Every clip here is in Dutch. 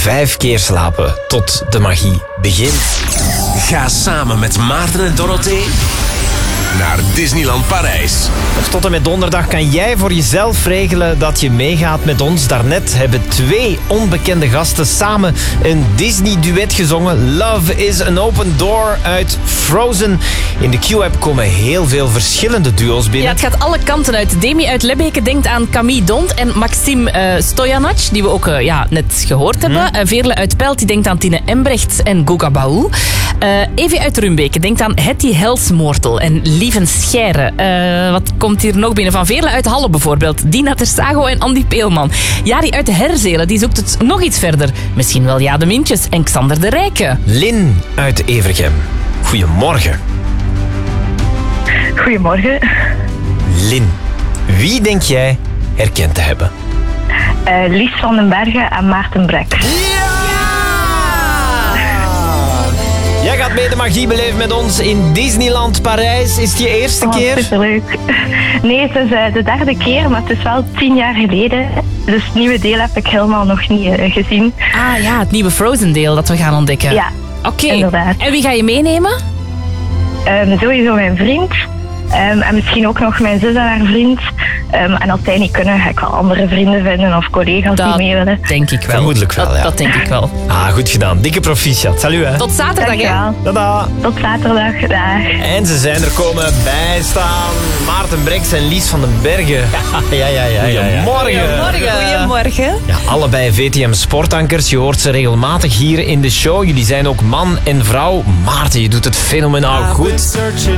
5 keer slapen tot de magie begint. Ga samen met Maarten en Dorothee naar Disneyland Parijs. Nog tot en met donderdag kan jij voor jezelf regelen dat je meegaat met ons. Daarnet hebben 2 onbekende gasten samen een Disney-duet gezongen. Love is an Open Door uit Frozen. In de Q-app komen heel veel verschillende duo's binnen. Ja, het gaat alle kanten uit. Demi uit Lebbeke denkt aan Camille Dont en Maxime Stojanac, die we ook net gehoord hebben. Veerle uit Pelt, die denkt aan Tine Embrechts en Goga Baou. Evie uit Rumbeke denkt aan Hetty Helsmoortel en Lieven Scheire. Wat komt hier nog binnen? Van Veerle uit Halle bijvoorbeeld. Dina Tersago en Andy Peelman. Jari uit de Herzelen, die zoekt het nog iets verder. Misschien wel Ja de Mintjes en Xander de Rijke. Lin uit Evergem. Goedemorgen. Goedemorgen. Lin, wie denk jij herkend te hebben? Lies van den Bergen en Maarten Brek. Jij gaat mee de magie beleven met ons in Disneyland Parijs. Is het je eerste keer? Superleuk. Nee, het is de 3e keer, maar het is wel 10 jaar geleden. Dus het nieuwe deel heb ik helemaal nog niet gezien. Ah ja, het nieuwe Frozen-deel dat we gaan ontdekken. Ja, Oké. inderdaad. En wie ga je meenemen? Sowieso mijn vriend. En misschien ook nog mijn zus en haar vriend. En als zij niet kunnen, ga ik wel andere vrienden vinden of collega's die mee willen. Denk ik wel. Vermoedelijk wel, ja. Dat denk ik wel. Ah, goed gedaan. Dikke proficiat. Salut, hè. Tot zaterdag, hè? Dankjewel. Tada. Tot zaterdag. Dag. En ze zijn er komen bijstaan. Maarten Breks en Lies van den Bergen. Ja. Goedemorgen. Goedemorgen. Ja, allebei VTM sportankers. Je hoort ze regelmatig hier in de show. Jullie zijn ook man en vrouw. Maarten, je doet het fenomenaal goed.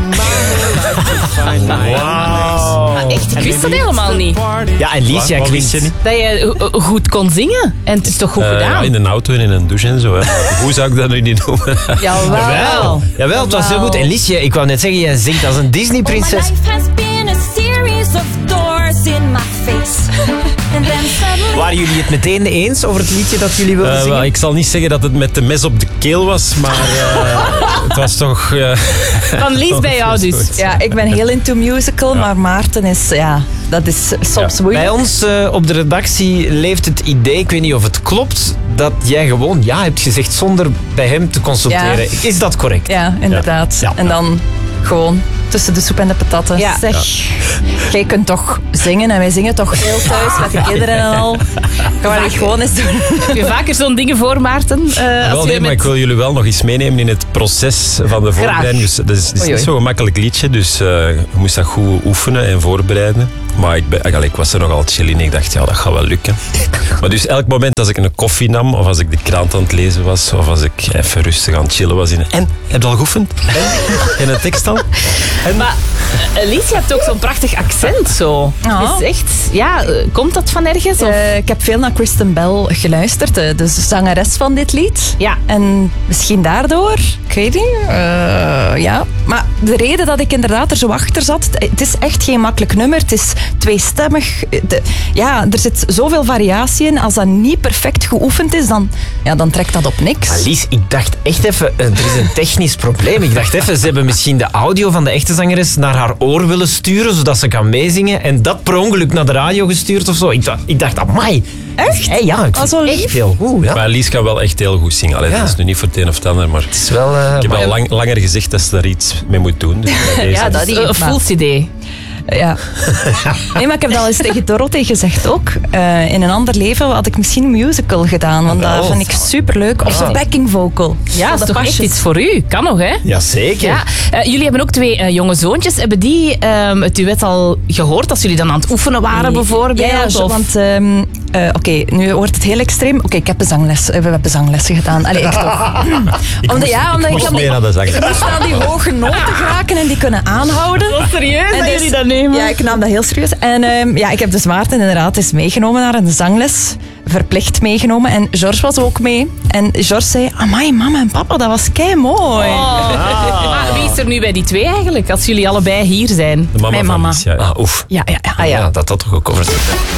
Wauw. Echt, ik wist dat helemaal niet. Ja, en Lies, jij Wat wist je klinkt... niet? Dat je goed kon zingen. En het is toch goed Ja, gedaan? in een auto en in een douche en zo. Hè. Hoe zou ik dat nu niet noemen? Jawel. Jawel, het was heel goed. En Lies, ik wou net zeggen, jij zingt als een Disney-prinses. My life has been a series of doors in my face. And then suddenly Waren jullie het meteen eens over het liedje dat jullie wilden zingen? Ik zal niet zeggen dat het met de mes op de keel was, maar het was toch... Van Lies bij jou dus. Ja, ik ben heel into musical, maar Maarten is, dat is soms Bij moeilijk. ons op de redactie leeft het idee, ik weet niet of het klopt, dat jij gewoon ja hebt gezegd zonder bij hem te consulteren. Ja. Is dat correct? Ja, inderdaad. Ja. En dan gewoon tussen de soep en de patatten. Ja. Zeg, jij kunt toch zingen en wij zingen toch veel thuis met de kinderen en al. Gaan we dat gewoon eens doen. Heb je vaker zo'n dingen voor, Maarten? Wel, nee, maar ik wil jullie wel nog eens meenemen in het proces van de voorbereiding. Dus, dat is Oei. niet zo'n gemakkelijk liedje, dus je moest dat goed oefenen en voorbereiden. Maar ik was er nog altijd chill in. Ik dacht, ja, dat gaat wel lukken. Maar dus elk moment als ik een koffie nam, of als ik de krant aan het lezen was, of als ik even rustig aan het chillen was. En, heb je al geoefend? En een tekst al? Maar Lies, je hebt ook zo'n prachtig accent zo. Ja. Het is echt... Ja, komt dat van ergens? Of? Ik heb veel naar Kristen Bell geluisterd, de zangeres van dit lied. Ja. En misschien daardoor, ik weet niet. Ja. Maar de reden dat ik inderdaad er zo achter zat, het is echt geen makkelijk nummer. Het is tweestemmig. Er zit zoveel variatie in. Als dat niet perfect geoefend is, dan trekt dat op niks. Maar Lies, ik dacht echt even, er is een technisch probleem. Ik dacht even, ze hebben misschien de audio van de echte zangeres naar haar oor willen sturen, zodat ze kan meezingen. En dat per ongeluk naar de radio gestuurd of zo. Ik dacht, amai. Echt? Hey, ja, ik vind zo het lief. echt heel goed. Ja. Maar Lies kan wel echt heel goed zingen. Allee, Ja. Dat is nu niet voor het een of het ander, maar Het is wel... ik heb maar- al langer gezegd dat ze daar iets mee moet doen. Dus bij deze- Ja, dat Een full idee. Ja. Nee, maar ik heb dat al eens tegen Dorothee gezegd ook. In een ander leven had ik misschien een musical gedaan, want dat vind ik superleuk. Of zo'n backing vocal. Ja, dat is toch echt past. iets voor u. Kan nog, hè? Jazeker. Ja. Jullie hebben ook 2 jonge zoontjes. Hebben die het duet al gehoord als jullie dan aan het oefenen waren, bijvoorbeeld? Ja, Of- want oké, nu wordt het heel extreem. Oké, ik heb we hebben zanglessen gedaan. Allee, echt toch. Omdat ik moest mee naar de zang. moest aan die hoge noten geraken en die kunnen aanhouden. serieus En dat dus- jullie dat nemen? Ja, ik nam dat heel serieus. En ik heb dus Maarten inderdaad eens meegenomen naar een zangles. Verplicht meegenomen. En George was ook mee. En George zei, amai, mama en papa, dat was kei-mooi. Maar wie is er nu bij die 2 eigenlijk, als jullie allebei hier zijn? De mama Mijn van mama. Lies, ja. Ah, oef. Ja. Ja, dat had toch gecoverd.